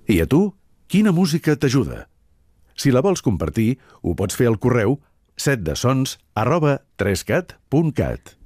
I a tu, quina música t'ajuda? Si la vols compartir, ho pots fer al correu setdesons@3cat.cat.